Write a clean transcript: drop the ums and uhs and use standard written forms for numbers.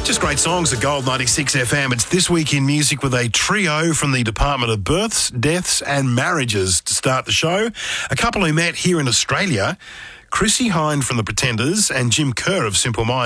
Just great songs at Gold 96 FM. It's This Week in Music with a trio from the Department of Births, Deaths and Marriages to start the show. A couple who met here in Australia, Chrissie Hynde from The Pretenders and Jim Kerr of Simple Minds.